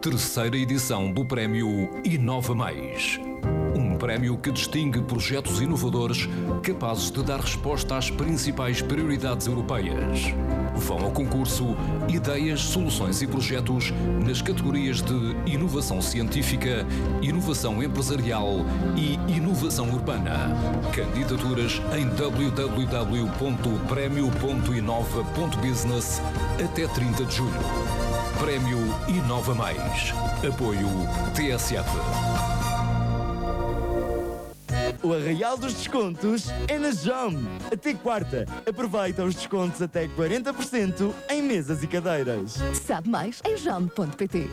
Terceira edição do Prémio Inova Mais. Um prémio que distingue projetos inovadores capazes de dar resposta às principais prioridades europeias. Vão ao concurso ideias, soluções e projetos nas categorias de inovação científica, inovação empresarial e inovação urbana. Candidaturas em www.premio.inova.business até 30 de julho. Prémio Inova Mais. Apoio TSF. O Arraial dos Descontos é na JOM. Até quarta, aproveita os descontos até 40% em mesas e cadeiras. Sabe mais em jom.pt.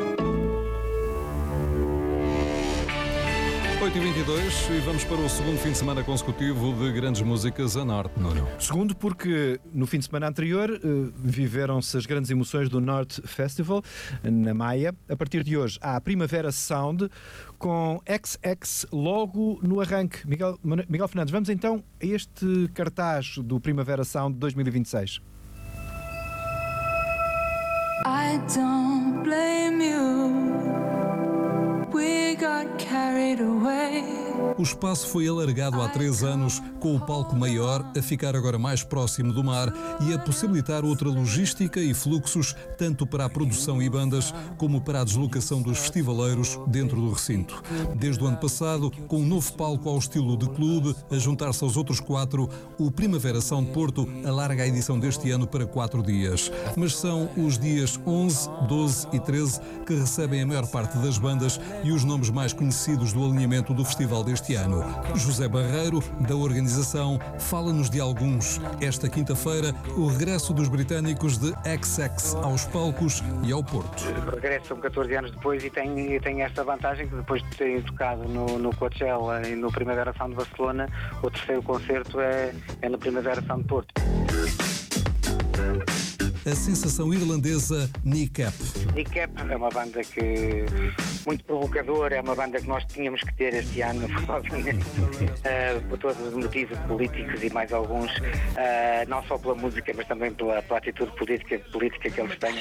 8h22 e vamos para o segundo fim de semana consecutivo de grandes músicas a Norte, Nuno. Segundo porque no fim de semana anterior viveram-se as grandes emoções do Norte Festival na Maia. A partir de hoje há a Primavera Sound com XX logo no arranque. Miguel Fernandes, vamos então a este cartaz do Primavera Sound 2026. I don't blame you. We got carried away. O espaço foi alargado há 3 anos, com o palco maior a ficar agora mais próximo do mar e a possibilitar outra logística e fluxos, tanto para a produção e bandas, como para a deslocação dos festivaleiros dentro do recinto. Desde o ano passado, com um novo palco ao estilo de clube, a juntar-se aos outros 4, o Primavera Sound Porto alarga a edição deste ano para 4 dias. Mas são os dias 11, 12 e 13 que recebem a maior parte das bandas e os nomes mais conhecidos do alinhamento do festival deste ano. José Barreiro, da organização, fala-nos de alguns. Esta quinta-feira, o regresso dos britânicos de XX aos palcos e ao Porto. Regressam 14 anos depois e tem esta vantagem que depois de terem tocado no Coachella e no Primavera Sound de Barcelona, o terceiro concerto é no Primavera Sound de Porto. A sensação irlandesa Kneecap. Kneecap é uma banda que muito provocadora, é uma banda que nós tínhamos que ter este ano, provavelmente, por todos os motivos políticos e mais alguns, não só pela música, mas também pela atitude política que eles têm.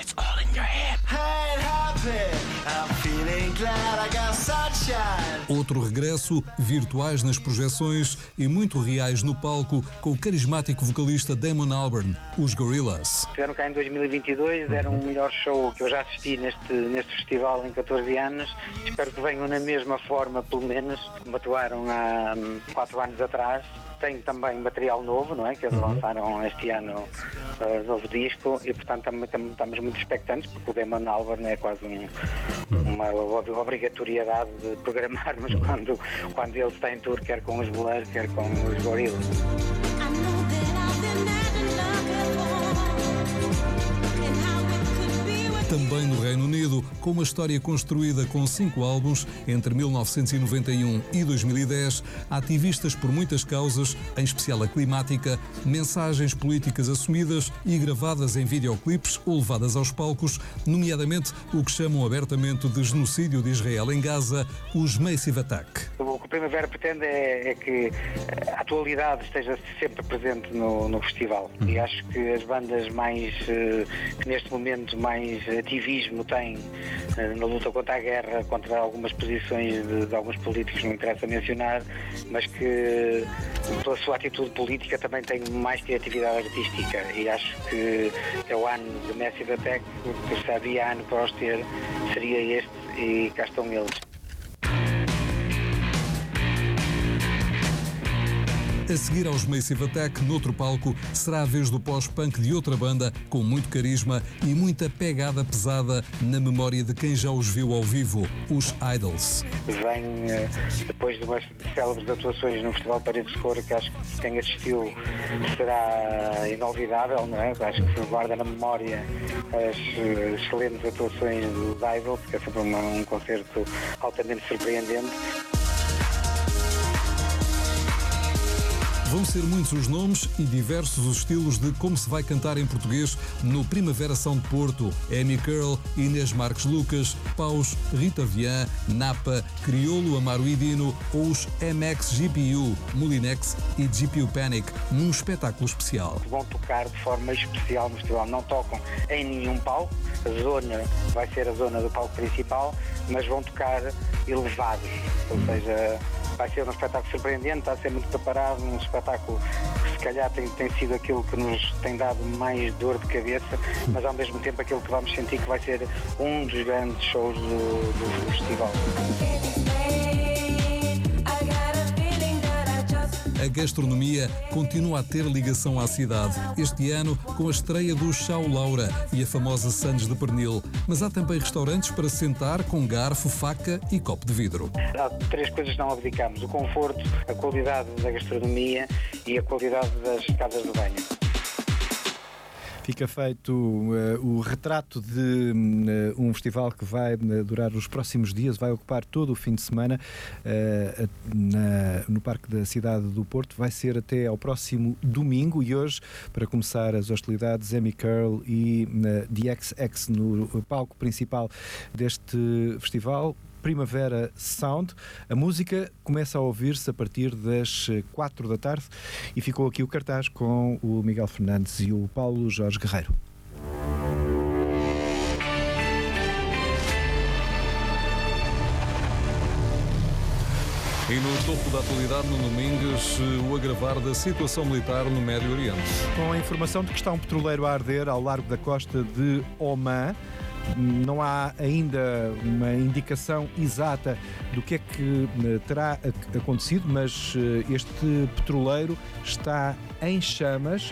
Outro regresso, virtuais nas projeções e muito reais no palco, com o carismático vocalista Damon Albarn, os Gorillaz. Estiveram cá em 2022, deram um melhor show que eu já assisti neste festival em 14 anos. Espero que venham na mesma forma, pelo menos, como atuaram há 4 anos atrás. Tem também material novo, não é? Que eles lançaram este ano novo disco e, portanto, estamos muito expectantes, porque o Damon Albarn é quase uma obrigatoriedade de programarmos quando ele está em tour, quer com os Blur, quer com os Gorillaz. Também no Reino Unido, com uma história construída com 5 álbuns entre 1991 e 2010, ativistas por muitas causas, em especial a climática, mensagens políticas assumidas e gravadas em videoclipes ou levadas aos palcos, nomeadamente o que chamam abertamente de genocídio de Israel em Gaza, os Massive Attack. O que o Primavera pretende é que a atualidade esteja sempre presente no festival e acho que as bandas que neste momento mais ativismo têm na luta contra a guerra, contra algumas posições de alguns políticos, não interessa mencionar, mas que pela sua atitude política também tem mais criatividade artística e acho que é o ano de Massive Attack, que se havia ano para os ter, seria este e cá estão eles. A seguir aos Massive Attack, noutro palco, será a vez do pós-punk de outra banda com muito carisma e muita pegada pesada na memória de quem já os viu ao vivo, os Idols. Vem depois de umas célebres atuações no Festival Paredes de Cor, que acho que quem assistiu será inolvidável, não é? Acho que se guarda na memória as excelentes atuações dos Idols, que é sempre um concerto altamente surpreendente. Vão ser muitos os nomes e diversos os estilos de como se vai cantar em português no Primavera Sound de Porto. Amy Curl, Inês Marques Lucas, Paus, Rita Vian, Napa, Criolo Amaro e Dino ou os MX GPU, Molinex e GPU Panic, num espetáculo especial. Vão tocar de forma especial no festival, não tocam em nenhum palco, a zona vai ser a zona do palco principal, mas vão tocar elevados, ou seja, vai ser um espetáculo surpreendente, está a ser muito preparado, um espetáculo que se calhar tem sido aquilo que nos tem dado mais dor de cabeça, mas ao mesmo tempo aquilo que vamos sentir que vai ser um dos grandes shows do festival. A gastronomia continua a ter ligação à cidade. Este ano, com a estreia do Chau Laura e a famosa Sandes de Pernil. Mas há também restaurantes para sentar com garfo, faca e copo de vidro. Há 3 coisas que não abdicamos: o conforto, a qualidade da gastronomia e a qualidade das casas de banho. Fica feito o retrato de um festival que vai durar os próximos dias, vai ocupar todo o fim de semana no Parque da Cidade do Porto. Vai ser até ao próximo domingo e hoje, para começar as hostilidades, Amy Curl e The XX no palco principal deste festival. Primavera Sound. A música começa a ouvir-se a partir das 4 da tarde e ficou aqui o cartaz com o Miguel Fernandes e o Paulo Jorge Guerreiro. E no topo da atualidade, no Domingues, o agravar da situação militar no Médio Oriente. Com a informação de que está um petroleiro a arder ao largo da costa de Omã. Não há ainda uma indicação exata do que é que terá acontecido, mas este petroleiro está em chamas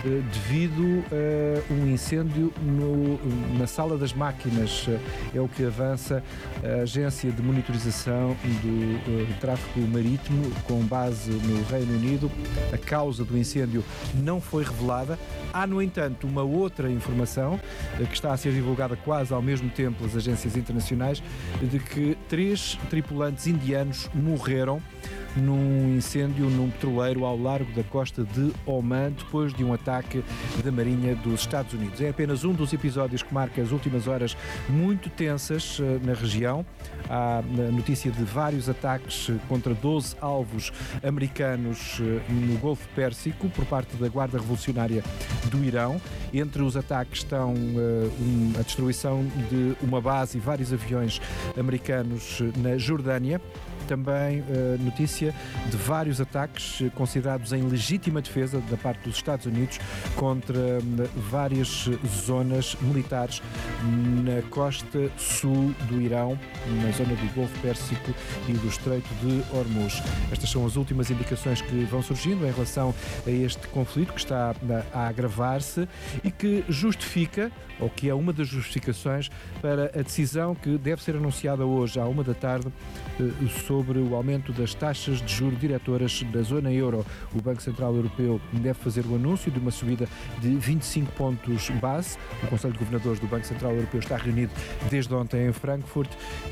devido a um incêndio na sala das máquinas. É o que avança a Agência de Monitorização do Tráfego Marítimo, com base no Reino Unido. A causa do incêndio não foi revelada. Há, no entanto, uma outra informação que está a ser divulgada quase ao mesmo tempo pelas agências internacionais, de que 3 tripulantes indianos morreram num incêndio num petroleiro ao largo da costa de Omã, depois de um ataque da Marinha dos Estados Unidos. É apenas um dos episódios que marca as últimas horas muito tensas na região. Há notícia de vários ataques contra 12 alvos americanos no Golfo Pérsico por parte da Guarda Revolucionária do Irão. Entre os ataques estão a destruição de uma base e vários aviões americanos na Jordânia. Também notícia de vários ataques considerados em legítima defesa da parte dos Estados Unidos contra várias zonas militares na costa sul do Irão, na zona do Golfo Pérsico e do Estreito de Hormuz. Estas são as últimas indicações que vão surgindo em relação a este conflito que está a agravar-se e que justifica, ou que é uma das justificações para a decisão que deve ser anunciada hoje à 1 da tarde sobre o aumento das taxas de juros diretoras da zona euro. O Banco Central Europeu deve fazer o anúncio de uma subida de 25 pontos base. O Conselho de Governadores do Banco Central Europeu está reunido desde ontem em Frankfurt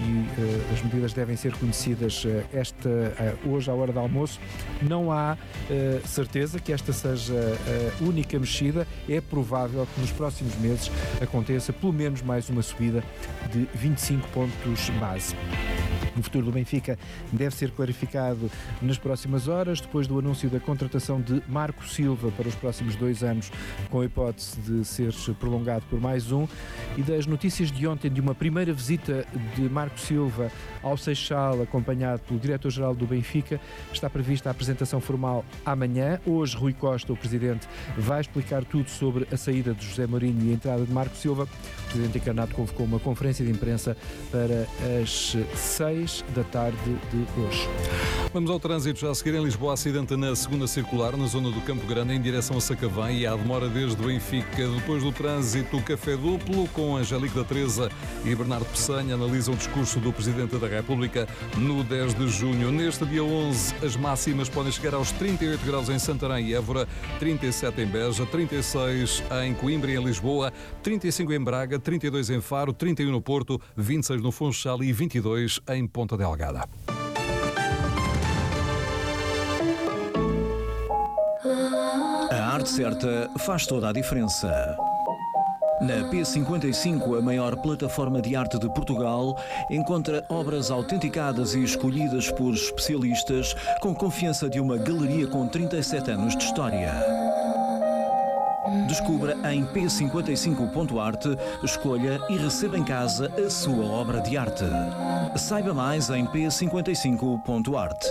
e as medidas devem ser conhecidas hoje à hora do almoço. Não há certeza que esta seja a única mexida. É provável que nos próximos meses aconteça pelo menos mais uma subida de 25 pontos base. O futuro do Benfica deve ser clarificado nas próximas horas, depois do anúncio da contratação de Marco Silva para os próximos 2 anos, com a hipótese de ser prolongado por mais um, e das notícias de ontem de uma primeira visita de Marco Silva ao Seixal, acompanhado pelo diretor-geral do Benfica. Está prevista a apresentação formal amanhã. Hoje, Rui Costa, o presidente, vai explicar tudo sobre a saída de José Mourinho e a entrada de Marco Silva. O presidente encarnado convocou uma conferência de imprensa para as 6 da tarde de hoje. Vamos ao trânsito já a seguir. Em Lisboa, acidente na segunda circular, na zona do Campo Grande, em direção a Sacavém, e há demora desde Benfica. Depois do trânsito, o Café Duplo, com Angélica da Teresa e Bernardo Pessanha, analisam o discurso do Presidente da República no 10 de junho. Neste dia 11, as máximas podem chegar aos 38 graus em Santarém e Évora, 37 em Beja, 36 em Coimbra e em Lisboa, 35 em Braga, 32 em Faro, 31 no Porto, 26 no Funchal e 22 em Ponta Delgada. arte certa faz toda a diferença. Na P55, a maior plataforma de arte de Portugal, encontra obras autenticadas e escolhidas por especialistas com confiança de uma galeria com 37 anos de história. Descubra em p55.arte, escolha e receba em casa a sua obra de arte. Saiba mais em p55.arte.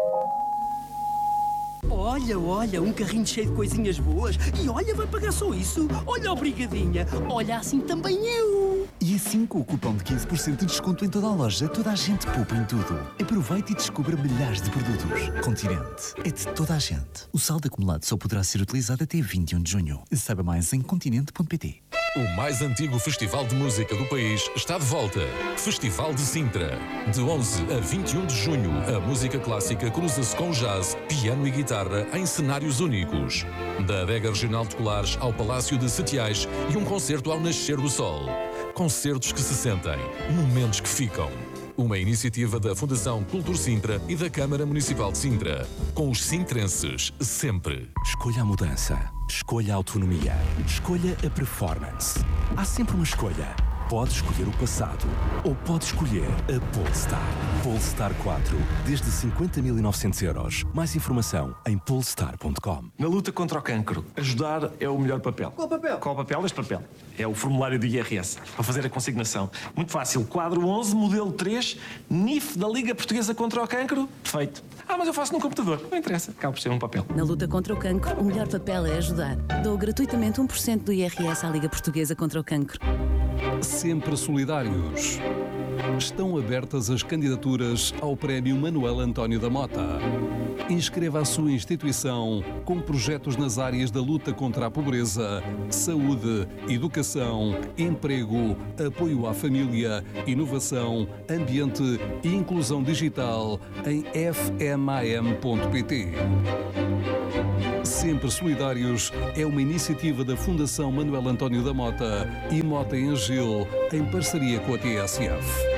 Olha, um carrinho cheio de coisinhas boas. E olha, vai pagar só isso. Olha, obrigadinha. Olha, assim também eu. E assim, com o cupom de 15% de desconto em toda a loja, toda a gente poupa em tudo. Aproveite e descubra milhares de produtos. Continente é de toda a gente. O saldo acumulado só poderá ser utilizado até 21 de junho. Saiba mais em continente.pt. O mais antigo festival de música do país está de volta. Festival de Sintra. De 11 a 21 de junho, a música clássica cruza-se com jazz, piano e guitarra em cenários únicos. Da Adega Regional de Colares ao Palácio de Setiais e um concerto ao nascer do sol. Concertos que se sentem, momentos que ficam. Uma iniciativa da Fundação Cultura Sintra e da Câmara Municipal de Sintra. Com os sintrenses, sempre. Escolha a mudança. Escolha a autonomia. Escolha a performance. Há sempre uma escolha. Pode escolher o passado ou pode escolher a Polestar. Polestar 4, desde 50.900 euros. Mais informação em polestar.com. Na luta contra o cancro, ajudar é o melhor papel. Qual papel? Qual papel? Este papel. É o formulário do IRS, para fazer a consignação. Muito fácil. Quadro 11, modelo 3, NIF da Liga Portuguesa contra o Cancro. Feito. Mas eu faço no computador. Não interessa. Acaba por ser um papel. Na luta contra o cancro, o melhor papel é ajudar. Dou gratuitamente 1% do IRS à Liga Portuguesa contra o Cancro. Sempre solidários. Estão abertas as candidaturas ao Prémio Manuel António da Mota. Inscreva a sua instituição com projetos nas áreas da luta contra a pobreza, saúde, educação, emprego, apoio à família, inovação, ambiente e inclusão digital em fmam.pt. Sempre Solidários é uma iniciativa da Fundação Manuel António da Mota e Mota em Gil, em parceria com a TSF.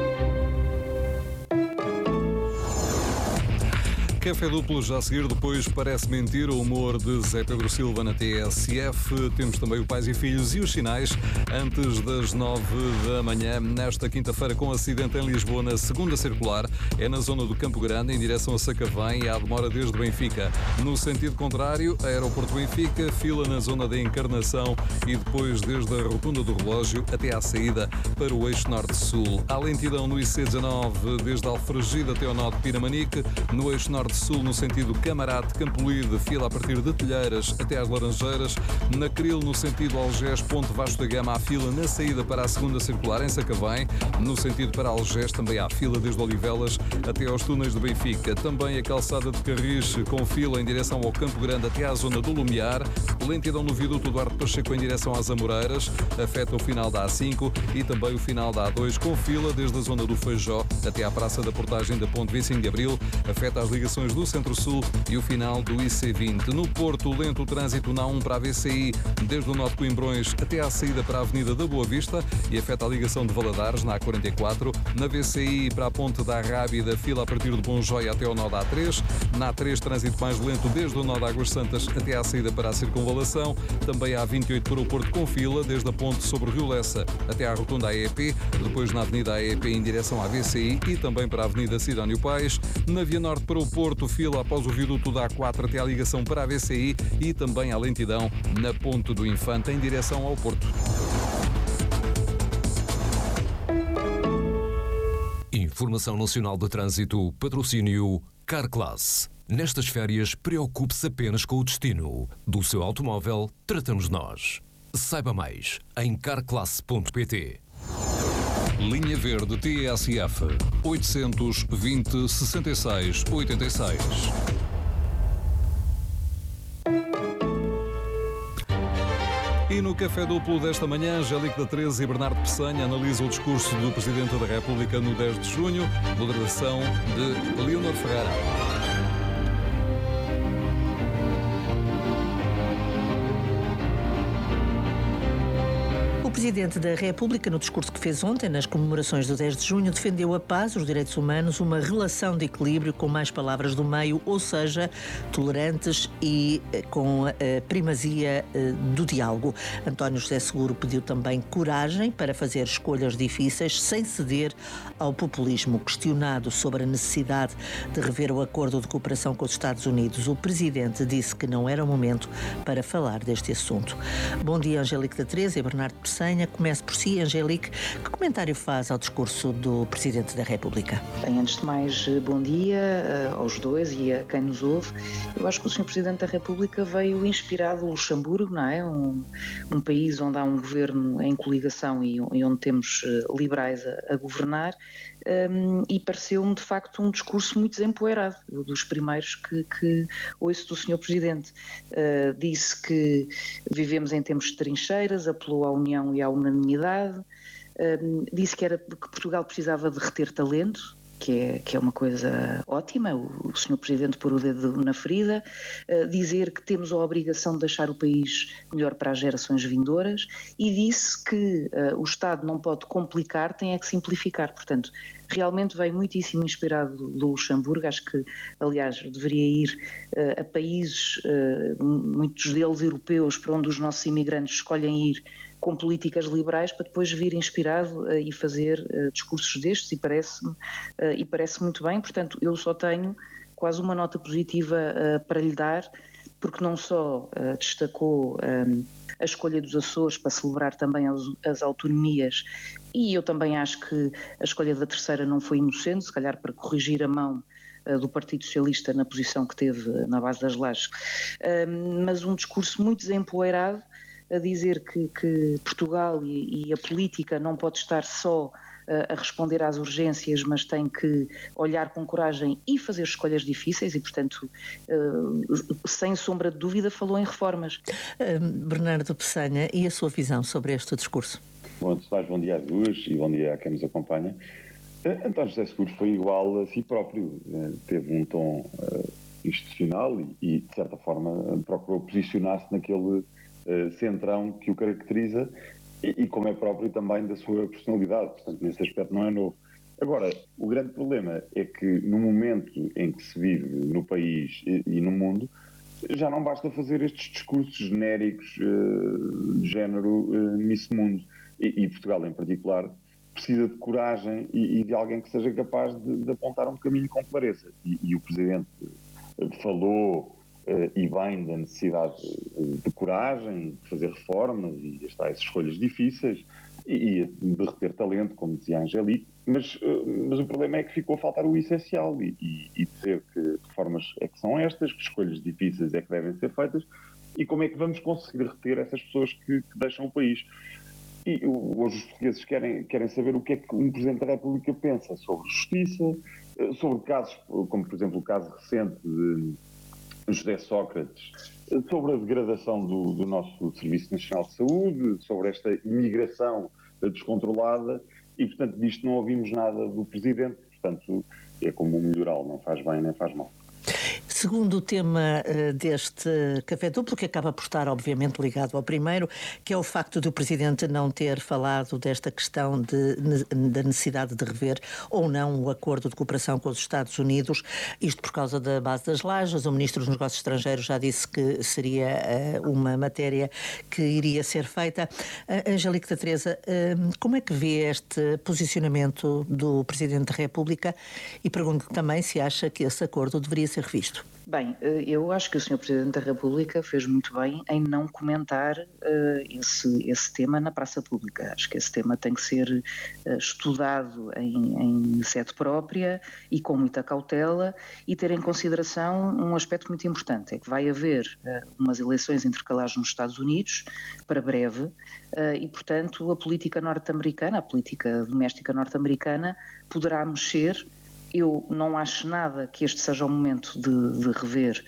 Café Duplo já a seguir, depois Parece Mentir, o humor de Zé Pedro Silva na TSF. Temos também o Pais e Filhos e os Sinais, antes das 9 da manhã, nesta quinta-feira, com acidente em Lisboa, na segunda circular. É na zona do Campo Grande, em direção a Sacavém, e há demora desde Benfica. No sentido contrário, Aeroporto Benfica, fila na zona da Encarnação e depois desde a Rotunda do Relógio até à saída para o eixo norte-sul. Há lentidão no IC19, desde Alfragide até ao nó de Piramanique, no eixo norte-sul, no sentido Camarate, Campolide, fila a partir de Telheiras até às Laranjeiras. Na Cril, no sentido Algés, Ponte Vasco da Gama, há fila na saída para a segunda circular em Sacavém. No sentido para Algés, também há fila desde Odivelas até aos túneis de Benfica. Também a calçada de Carris, com fila em direção ao Campo Grande até à zona do Lumiar. Lentidão no viaduto Duarte Pacheco em direção às Amoreiras, afeta o final da A5 e também o final da A2, com fila desde a zona do Feijó até à Praça da Portagem da Ponte 25 de Abril, afeta as ligações do Centro-Sul e o final do IC20. No Porto, lento o trânsito na A1 para a VCI, desde o nó de Coimbrões até à saída para a Avenida da Boa Vista e afeta a ligação de Valadares na A44. Na VCI para a Ponte da Rábida, fila a partir de Bom Joia até ao nó da A3. Na A3, trânsito mais lento desde o nó de Águas Santas até à saída para a Circunvalação. Também há 28 para o Porto, com fila desde a ponte sobre o Rio Lessa até à rotunda AEP, depois na Avenida AEP em direção à VCI e também para a Avenida Sidónio Paes. Na Via Norte para o Porto, fila após o viaduto da A4 até à ligação para a VCI e também há lentidão na Ponte do Infante em direção ao Porto. Informação Nacional de Trânsito, patrocínio Carclass. Nestas férias, preocupe-se apenas com o destino. Do seu automóvel, tratamos nós. Saiba mais em carclass.pt. Linha Verde TSF 820 66 86. E no Café Duplo desta manhã, Angélica da 13 e Bernardo Peçanha analisam o discurso do Presidente da República no 10 de junho, moderação de Leonor Ferreira. O Presidente da República, no discurso que fez ontem, nas comemorações do 10 de junho, defendeu a paz, os direitos humanos, uma relação de equilíbrio com mais palavras do meio, ou seja, tolerantes e com a primazia do diálogo. António José Seguro pediu também coragem para fazer escolhas difíceis, sem ceder ao populismo. Questionado sobre a necessidade de rever o acordo de cooperação com os Estados Unidos, o Presidente disse que não era o momento para falar deste assunto. Bom dia, Angélique da Teresa e Bernardo Pessanha. Comece por si, Angélique. Que comentário faz ao discurso do Presidente da República? Bem, antes de mais, bom dia aos dois e a quem nos ouve. Eu acho que o Sr. Presidente da República veio inspirado do Luxemburgo, não é? Um país onde há um governo em coligação e onde temos liberais a governar. E pareceu-me de facto um discurso muito desempoeirado, dos primeiros que ouço do Sr. Presidente. Disse que vivemos em tempos de trincheiras, apelou à união e à unanimidade, disse que Portugal precisava de reter talento, que é uma coisa ótima, o Sr. Presidente pôr o dedo na ferida, dizer que temos a obrigação de deixar o país melhor para as gerações vindouras, e disse que o Estado não pode complicar, tem é que simplificar. Portanto, realmente veio muitíssimo inspirado do Luxemburgo. Acho que, aliás, deveria ir a países, muitos deles europeus, para onde os nossos imigrantes escolhem ir com políticas liberais, para depois vir inspirado e fazer discursos destes, e parece muito bem. Portanto, eu só tenho quase uma nota positiva para lhe dar, porque não só destacou a escolha dos Açores para celebrar também as autonomias, e eu também acho que a escolha da terceira não foi inocente, se calhar para corrigir a mão do Partido Socialista na posição que teve na base das lajes, mas um discurso muito desempoeirado, a dizer que Portugal e a política não pode estar só a responder às urgências, mas tem que olhar com coragem e fazer escolhas difíceis e, portanto, sem sombra de dúvida, falou em reformas. Bernardo Pessanha, e a sua visão sobre este discurso? Bom dia a duas e bom dia a quem nos acompanha. António José Seguro foi igual a si próprio, teve um tom institucional e, de certa forma, procurou posicionar-se naquele centrão que o caracteriza e como é próprio também da sua personalidade. Portanto, nesse aspecto não é novo. Agora, o grande problema é que no momento em que se vive no país e no mundo, já não basta fazer estes discursos genéricos de género nesse mundo. E Portugal, em particular, precisa de coragem e de alguém que seja capaz de apontar um caminho com clareza. E o Presidente falou e bem da necessidade de coragem, de fazer reformas e as escolhas difíceis e de reter talento, como dizia a Angélique, mas o problema é que ficou a faltar o essencial e dizer que reformas é que são estas, que escolhas difíceis é que devem ser feitas e como é que vamos conseguir reter essas pessoas que deixam o país. E hoje os portugueses querem saber o que é que um Presidente da República pensa sobre justiça, sobre casos, como por exemplo o caso recente de José Sócrates, sobre a degradação do nosso Serviço Nacional de Saúde, sobre esta imigração descontrolada e, portanto, disto não ouvimos nada do Presidente. Portanto, é como um melhoral, não faz bem nem faz mal. Segundo tema deste Café Duplo, que acaba por estar obviamente ligado ao primeiro, que é o facto do Presidente não ter falado desta questão da necessidade de rever ou não o acordo de cooperação com os Estados Unidos, isto por causa da base das lajes. O Ministro dos Negócios Estrangeiros já disse que seria uma matéria que iria ser feita. Angélique da Teresa, como é que vê este posicionamento do Presidente da República? E pergunto também se acha que esse acordo deveria ser revisto. Bem, eu acho que o Sr. Presidente da República fez muito bem em não comentar esse tema na praça pública. Acho que esse tema tem que ser estudado em sede própria e com muita cautela e ter em consideração um aspecto muito importante, é que vai haver umas eleições intercalares nos Estados Unidos para breve e, portanto, a política norte-americana, a política doméstica norte-americana poderá mexer. Eu não acho nada que este seja o momento de rever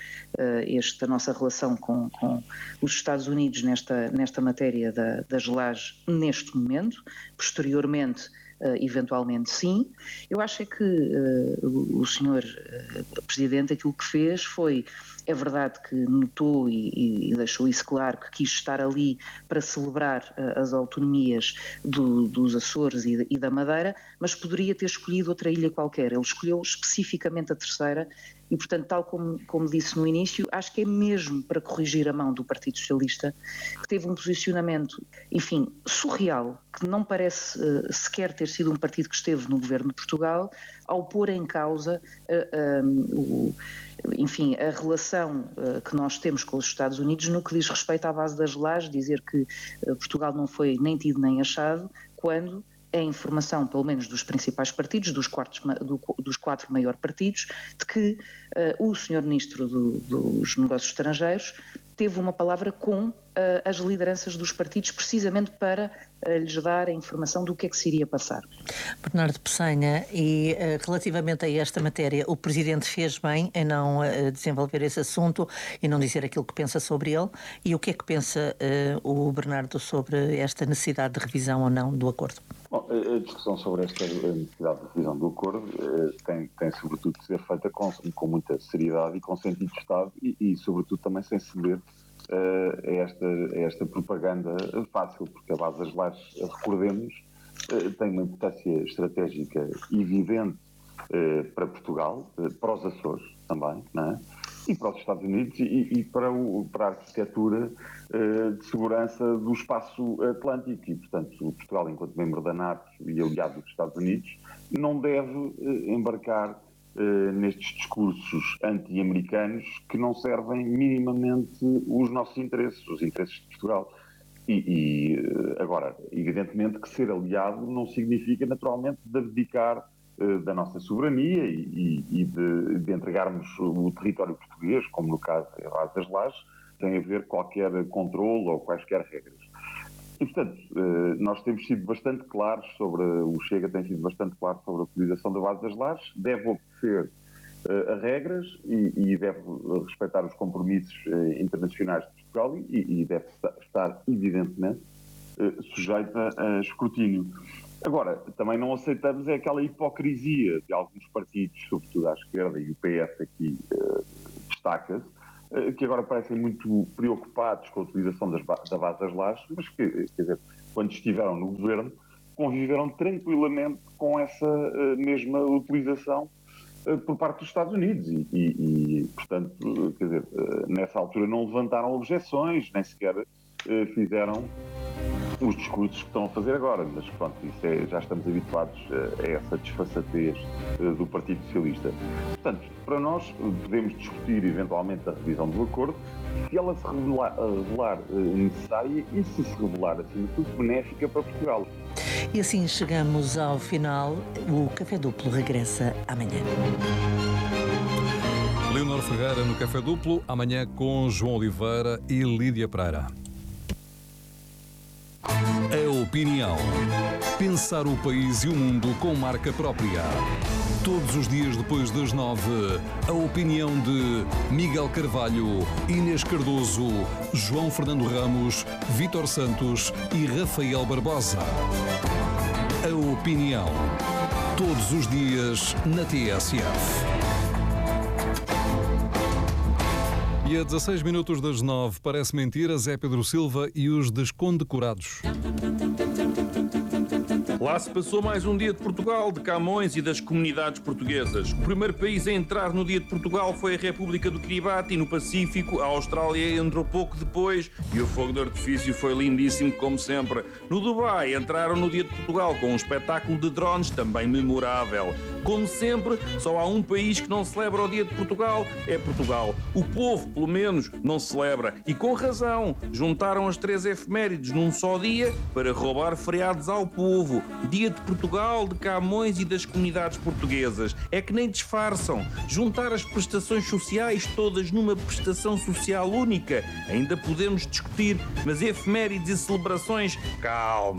a nossa relação com os Estados Unidos nesta matéria das lajes neste momento. Posteriormente eventualmente sim. Eu acho é que o senhor Presidente aquilo que fez foi, é verdade que notou e deixou isso claro, que quis estar ali para celebrar as autonomias dos Açores e da Madeira, mas poderia ter escolhido outra ilha qualquer. Ele escolheu especificamente a terceira e, portanto, tal como disse no início, acho que é mesmo para corrigir a mão do Partido Socialista, que teve um posicionamento, enfim, surreal, que não parece sequer ter sido um partido que esteve no governo de Portugal, ao pôr em causa enfim, a relação que nós temos com os Estados Unidos no que diz respeito à base das lajes, dizer que Portugal não foi nem tido nem achado, quando é informação, pelo menos dos principais partidos, dos 4 maiores partidos, de que o Sr. Ministro dos Negócios Estrangeiros teve uma palavra com as lideranças dos partidos, precisamente para lhes dar a informação do que é que se iria passar. Bernardo Pessanha, e relativamente a esta matéria, o Presidente fez bem em não desenvolver esse assunto e não dizer aquilo que pensa sobre ele, e o que é que pensa o Bernardo sobre esta necessidade de revisão ou não do acordo? Bom, a discussão sobre esta necessidade de revisão do acordo tem sobretudo de ser feita com muita seriedade e com sentido de Estado e sobretudo também sem ceder a esta propaganda fácil, porque a base das lajes, recordemos, tem uma importância estratégica evidente para Portugal, para os Açores também, não é? E para os Estados Unidos e para a arquitetura de segurança do espaço atlântico. E, portanto, Portugal, enquanto membro da NATO e aliado dos Estados Unidos, não deve embarcar nestes discursos anti-americanos que não servem minimamente os nossos interesses, os interesses de Portugal. Agora, evidentemente que ser aliado não significa naturalmente de abdicar da nossa soberania e de entregarmos o território português, como no caso das lajes, sem haver qualquer controle ou quaisquer regras. E, portanto, nós temos sido bastante claros o Chega tem sido bastante claro sobre a utilização da base das lajes, deve obedecer a regras e deve respeitar os compromissos internacionais de Portugal e deve estar, evidentemente, sujeita a escrutínio. Agora, também não aceitamos aquela hipocrisia de alguns partidos, sobretudo à esquerda, e o PS aqui destaca-se, que agora parecem muito preocupados com a utilização da base das lajes, mas que, quer dizer, quando estiveram no governo, conviveram tranquilamente com essa mesma utilização por parte dos Estados Unidos e, portanto, quer dizer, nessa altura não levantaram objeções, nem sequer fizeram os discursos que estão a fazer agora, mas pronto, já estamos habituados a essa desfaçatez do Partido Socialista. Portanto, para nós podemos discutir eventualmente a revisão do acordo, se ela se revelar necessária e se revelar, acima de tudo, benéfica para Portugal. E assim chegamos ao final. O Café Duplo regressa amanhã. Leonor Ferreira no Café Duplo, amanhã com João Oliveira e Lídia Pereira. A opinião. Pensar o país e o mundo com marca própria. Todos os dias depois das 9, a opinião de Miguel Carvalho, Inês Cardoso, João Fernando Ramos, Vítor Santos e Rafael Barbosa. A opinião. Todos os dias na TSF. E a 16 minutos das 9, parece mentira, Zé Pedro Silva e os descondecorados. Lá se passou mais um Dia de Portugal, de Camões e das comunidades portuguesas. O primeiro país a entrar no Dia de Portugal foi a República do Kiribati, no Pacífico. A Austrália entrou pouco depois e o fogo de artifício foi lindíssimo, como sempre. No Dubai entraram no Dia de Portugal com um espetáculo de drones também memorável. Como sempre, só há um país que não celebra o Dia de Portugal, é Portugal. O povo, pelo menos, não celebra. E com razão, juntaram as 3 efemérides num só dia para roubar feriados ao povo. Dia de Portugal, de Camões e das comunidades portuguesas. É que nem disfarçam. Juntar as prestações sociais todas numa prestação social única. Ainda podemos discutir, mas efemérides e celebrações, calma.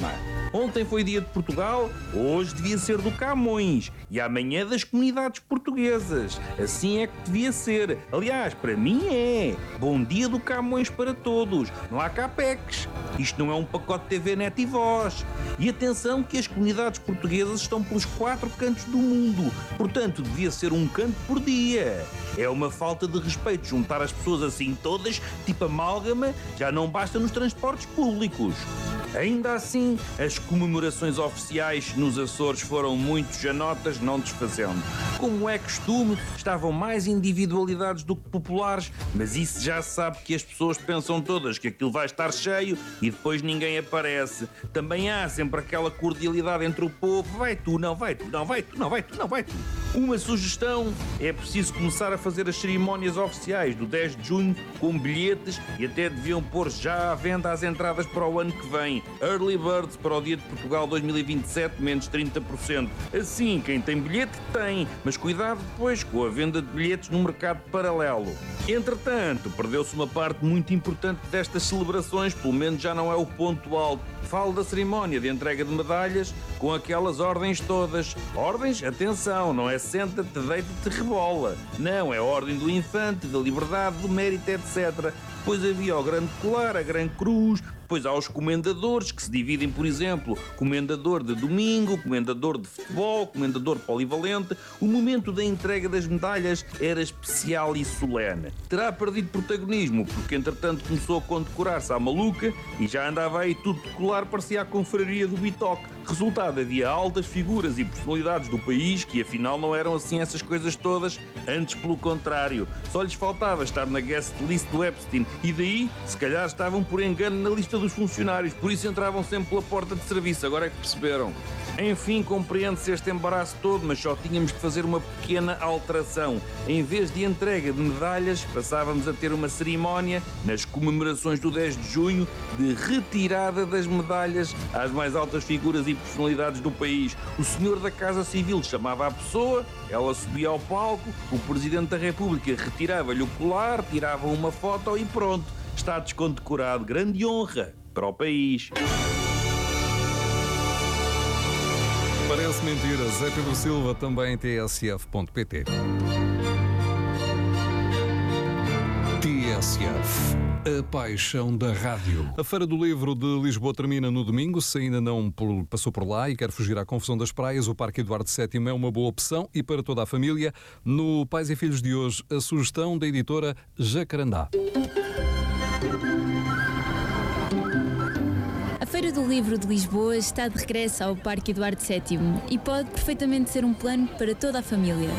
Ontem foi dia de Portugal, hoje devia ser do Camões e amanhã das comunidades portuguesas. Assim é que devia ser. Aliás, para mim é. Bom dia do Camões para todos. Não há capex. Isto não é um pacote de TV Net e Voz. E atenção que as comunidades portuguesas estão pelos 4 cantos do mundo. Portanto, devia ser um canto por dia. É uma falta de respeito juntar as pessoas assim todas, tipo amálgama, já não basta nos transportes públicos. Ainda assim, as comemorações oficiais nos Açores foram muito janotas, não desfazendo. Como é costume, estavam mais individualidades do que populares, mas isso já se sabe que as pessoas pensam todas que aquilo vai estar cheio e depois ninguém aparece. Também há sempre aquela cordialidade entre o povo, vai tu, não vai tu, não vai tu, não vai tu, não vai tu. Uma sugestão, é preciso começar a fazer as cerimónias oficiais do 10 de junho com bilhetes e até deviam pôr já à venda as entradas para o ano que vem. Early Birds para o Dia de Portugal 2027, menos 30%. Assim, quem tem bilhete tem, mas cuidado depois com a venda de bilhetes no mercado paralelo. Entretanto, perdeu-se uma parte muito importante destas celebrações, pelo menos já não é o ponto alto. Falo da cerimónia de entrega de medalhas com aquelas ordens todas. Ordens, atenção, não é senta-te, deita-te, rebola. Não, é a ordem do infante, da liberdade, do mérito, etc. Depois havia o grande colar, a grande cruz. Depois há os comendadores, que se dividem, por exemplo, comendador de domingo, comendador de futebol, comendador polivalente. O momento da entrega das medalhas era especial e solene. Terá perdido protagonismo, porque entretanto começou a condecorar-se à maluca e já andava aí tudo de colar, parecia a confraria do Bitoque. Resultado, havia altas figuras e personalidades do país que afinal não eram assim essas coisas todas, antes pelo contrário. Só lhes faltava estar na guest list do Epstein e daí, se calhar estavam por engano na lista dos funcionários, por isso entravam sempre pela porta de serviço, agora é que perceberam. Enfim, compreende-se este embaraço todo, mas só tínhamos de fazer uma pequena alteração. Em vez de entrega de medalhas, passávamos a ter uma cerimónia, nas comemorações do 10 de junho, de retirada das medalhas às mais altas figuras e personalidades do país. O senhor da Casa Civil chamava a pessoa, ela subia ao palco, o Presidente da República retirava-lhe o colar, tirava uma foto e pronto, está descondecorado. Grande honra para o país. Parece mentira. Zé Pedro Silva, também tsf.pt. TSF, a paixão da rádio. A Feira do Livro de Lisboa termina no domingo. Se ainda não passou por lá e quer fugir à confusão das praias, o Parque Eduardo VII é uma boa opção e para toda a família. No Pais e Filhos de hoje, a sugestão da editora Jacarandá. A Feira do Livro de Lisboa está de regresso ao Parque Eduardo VII e pode perfeitamente ser um plano para toda a família.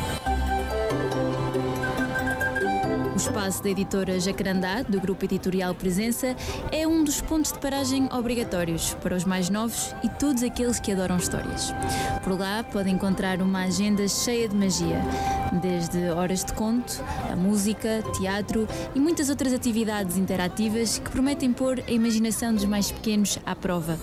O espaço da editora Jacarandá, do grupo editorial Presença, é um dos pontos de paragem obrigatórios para os mais novos e todos aqueles que adoram histórias. Por lá pode encontrar uma agenda cheia de magia, desde horas de conto, a música, teatro e muitas outras atividades interativas que prometem pôr a imaginação dos mais pequenos à prova.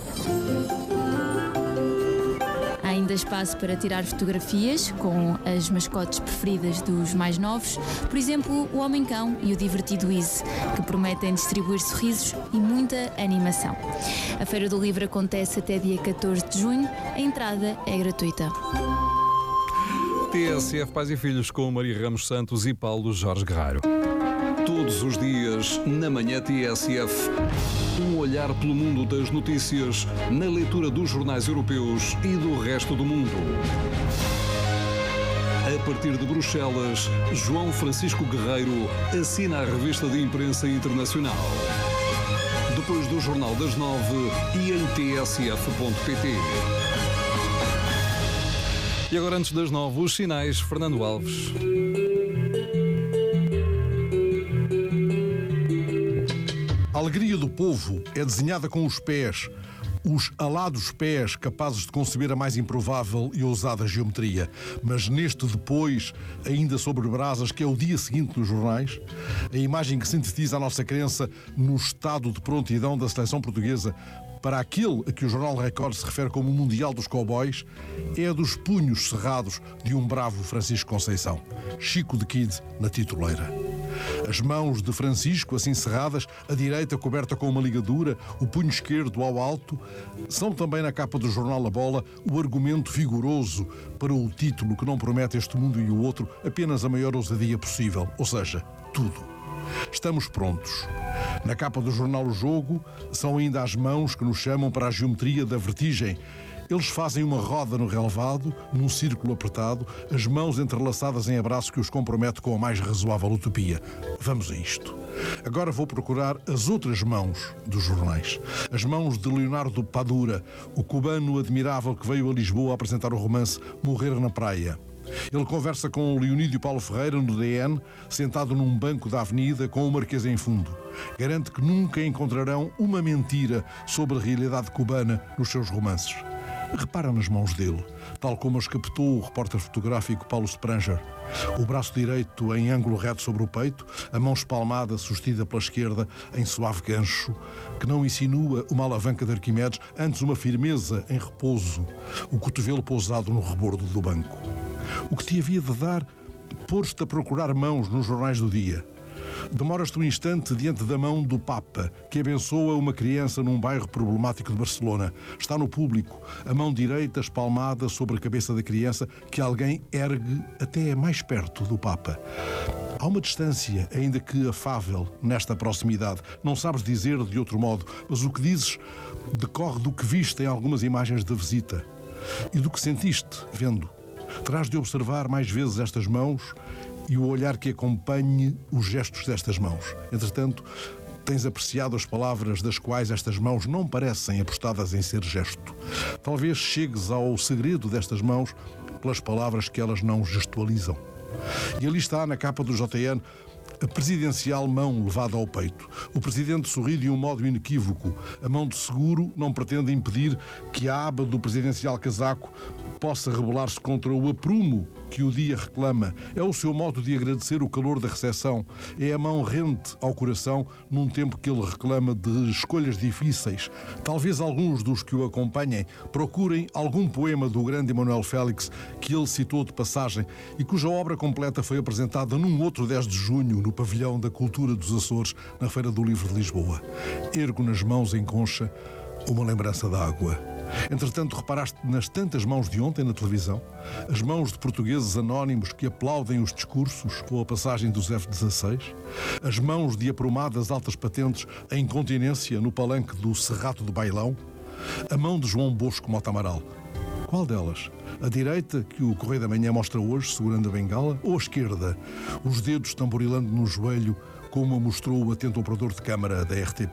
Há ainda espaço para tirar fotografias com as mascotes preferidas dos mais novos, por exemplo, o Homem-Cão e o divertido Easy, que prometem distribuir sorrisos e muita animação. A Feira do Livro acontece até dia 14 de junho, a entrada é gratuita. TSF Pais e Filhos com Maria Ramos Santos e Paulo Jorge Guerreiro. Todos os dias, na manhã TSF, um olhar pelo mundo das notícias, na leitura dos jornais europeus e do resto do mundo. A partir de Bruxelas, João Francisco Guerreiro assina a revista de imprensa internacional. Depois do Jornal das 9 e em tsf.pt. E agora, antes das 9, os sinais, Fernando Alves. A alegria do povo é desenhada com os pés, os alados pés capazes de conceber a mais improvável e ousada geometria. Mas neste depois, ainda sobre brasas, que é o dia seguinte dos jornais, a imagem que sintetiza a nossa crença no estado de prontidão da seleção portuguesa para aquele a que o Jornal Record se refere como o Mundial dos Cowboys, é a dos punhos cerrados de um bravo Francisco Conceição, Chico de Kid na tituleira. As mãos de Francisco, assim cerradas, a direita coberta com uma ligadura, o punho esquerdo ao alto, são também na capa do jornal A Bola o argumento vigoroso para o título que não promete este mundo e o outro apenas a maior ousadia possível, ou seja, tudo. Estamos prontos. Na capa do jornal O Jogo são ainda as mãos que nos chamam para a geometria da vertigem. Eles fazem uma roda no relevado, num círculo apertado, as mãos entrelaçadas em abraço que os compromete com a mais razoável utopia. Vamos a isto. Agora vou procurar as outras mãos dos jornais. As mãos de Leonardo Padura, o cubano admirável que veio a Lisboa a apresentar o romance Morrer na Praia. Ele conversa com o Leonídio Paulo Ferreira no DN, sentado num banco da avenida com o Marquês em fundo. Garante que nunca encontrarão uma mentira sobre a realidade cubana nos seus romances. Repara nas mãos dele, tal como as captou o repórter fotográfico Paulo Spranger. O braço direito em ângulo reto sobre o peito, a mão espalmada sustida pela esquerda em suave gancho, que não insinua uma alavanca de Arquimedes, antes uma firmeza em repouso, o cotovelo pousado no rebordo do banco. O que te havia de dar pôr-te a procurar mãos nos jornais do dia. Demoras-te um instante diante da mão do Papa, que abençoa uma criança num bairro problemático de Barcelona. Está no público, a mão direita espalmada sobre a cabeça da criança, que alguém ergue até mais perto do Papa. Há uma distância, ainda que afável, nesta proximidade. Não sabes dizer de outro modo, mas o que dizes decorre do que viste em algumas imagens da visita e do que sentiste vendo. Terás de observar mais vezes estas mãos e o olhar que acompanhe os gestos destas mãos. Entretanto, tens apreciado as palavras das quais estas mãos não parecem apostadas em ser gesto. Talvez chegues ao segredo destas mãos pelas palavras que elas não gestualizam. E ali está, na capa do JN, a presidencial mão levada ao peito. O presidente sorri de um modo inequívoco. A mão de seguro não pretende impedir que a aba do presidencial casaco possa rebelar-se contra o aprumo que o dia reclama. É o seu modo de agradecer o calor da recepção. É a mão rente ao coração num tempo que ele reclama de escolhas difíceis. Talvez alguns dos que o acompanhem procurem algum poema do grande Emanuel Félix que ele citou de passagem e cuja obra completa foi apresentada num outro 10 de junho no Pavilhão da Cultura dos Açores, na Feira do Livro de Lisboa. Ergo nas mãos em concha uma lembrança da água. Entretanto, reparaste nas tantas mãos de ontem na televisão? As mãos de portugueses anónimos que aplaudem os discursos ou a passagem dos F-16? As mãos de aprumadas altas patentes em continência no palanque do Cerrato do Bailão? A mão de João Bosco Mota Amaral? Qual delas? A direita, que o Correio da Manhã mostra hoje, segurando a bengala? Ou a esquerda, os dedos tamborilando no joelho, como a mostrou o atento operador de câmara da RTP?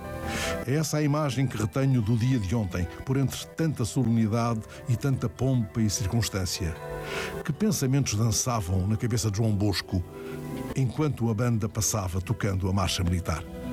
É essa a imagem que retenho do dia de ontem, por entre tanta solenidade e tanta pompa e circunstância. Que pensamentos dançavam na cabeça de João Bosco enquanto a banda passava tocando a marcha militar?